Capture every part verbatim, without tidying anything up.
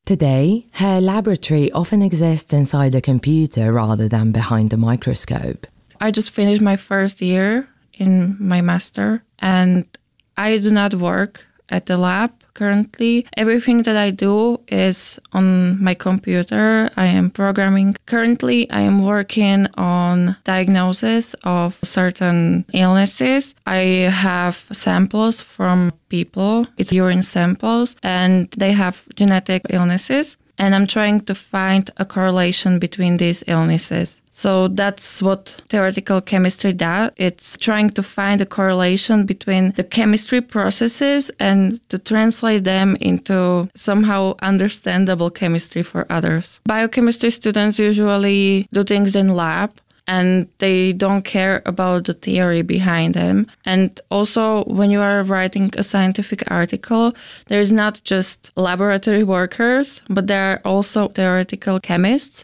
Today, her laboratory often exists inside a computer rather than behind a microscope. I just finished my first year in my master, and I do not work at the lab currently. Everything that I do is on my computer. I am programming. Currently, I am working on diagnosis of certain illnesses. I have samples from people. It's urine samples, and they have genetic illnesses. And I'm trying to find a correlation between these illnesses. So that's what theoretical chemistry does. It's trying to find a correlation between the chemistry processes and to translate them into somehow understandable chemistry for others. Biochemistry students usually do things in lab, and they don't care about the theory behind them. And also, when you are writing a scientific article, there is not just laboratory workers, but there are also theoretical chemists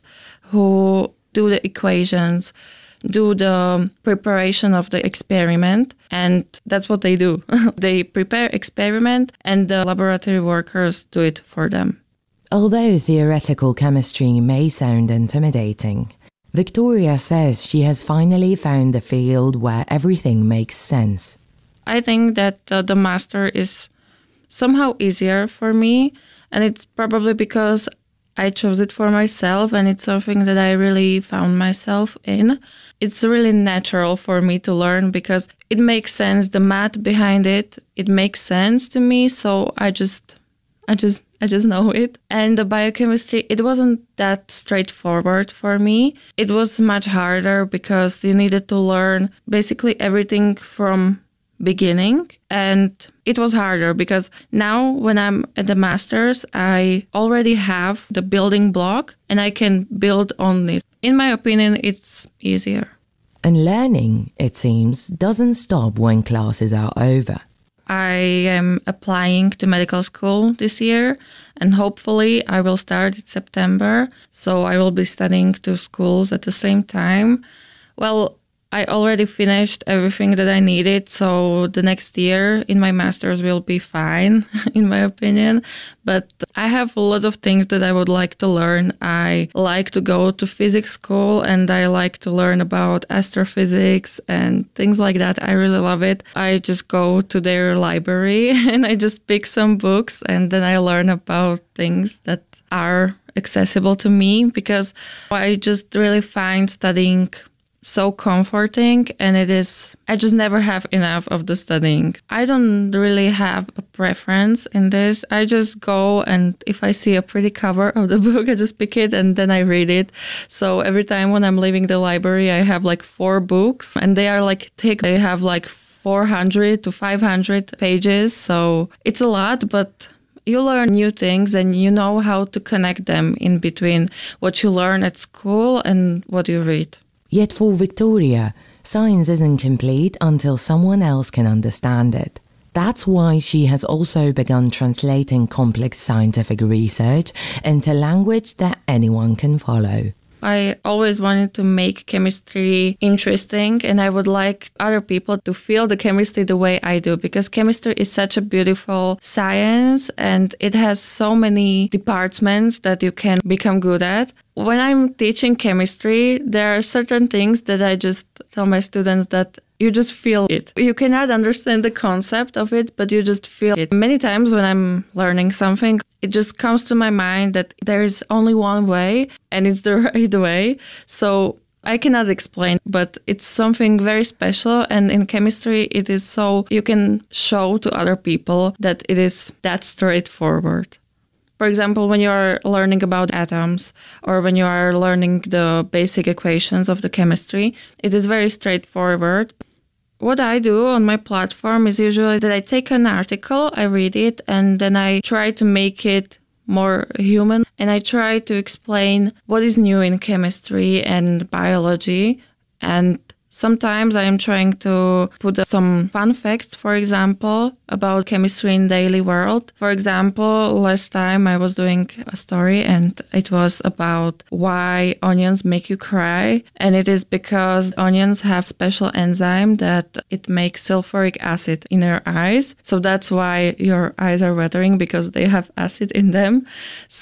who do the equations, do the preparation of the experiment, and that's what they do. They prepare experiment, and the laboratory workers do it for them. Although theoretical chemistry may sound intimidating, Victoria says she has finally found a field where everything makes sense. I think that uh, the master is somehow easier for me, and it's probably because I chose it for myself, and it's something that I really found myself in. It's really natural for me to learn because it makes sense. The math behind it, it makes sense to me, so I just, I just, I just know it. And the biochemistry, it wasn't that straightforward for me. It was much harder because you needed to learn basically everything from beginning. And it was harder because now when I'm at the master's, I already have the building block and I can build on it. In my opinion, it's easier. And learning, it seems, doesn't stop when classes are over. I am applying to medical school this year, and hopefully I will start in September. So I will be studying two schools at the same time. Well, I already finished everything that I needed, so the next year in my master's will be fine, in my opinion. But I have lots of things that I would like to learn. I like to go to physics school, and I like to learn about astrophysics and things like that. I really love it. I just go to their library and I just pick some books, and then I learn about things that are accessible to me because I just really find studying so comforting, and it is, I just never have enough of the studying. I don't really have a preference in this. I just go, and if I see a pretty cover of the book, I just pick it and then I read it. So every time when I'm leaving the library, I have like four books, and they are like thick. They have like four hundred to five hundred pages. So it's a lot, but you learn new things and you know how to connect them in between what you learn at school and what you read. Yet for Victoria, science isn't complete until someone else can understand it. That's why she has also begun translating complex scientific research into language that anyone can follow. I always wanted to make chemistry interesting, and I would like other people to feel the chemistry the way I do, because chemistry is such a beautiful science and it has so many departments that you can become good at. When I'm teaching chemistry, there are certain things that I just tell my students that you just feel it. You cannot understand the concept of it, but you just feel it. Many times when I'm learning something, it just comes to my mind that there is only one way and it's the right way. So I cannot explain, but it's something very special. And in chemistry, it is so you can show to other people that it is that straightforward. For example, when you are learning about atoms or when you are learning the basic equations of the chemistry, it is very straightforward. What I do on my platform is usually that I take an article, I read it, and then I try to make it more human. And I try to explain what is new in chemistry and biology. And sometimes I am trying to put some fun facts, for example, about chemistry in daily world. For example, last time I was doing a story and it was about why onions make you cry. And it is because onions have special enzyme that it makes sulfuric acid in your eyes. So that's why your eyes are watering, because they have acid in them.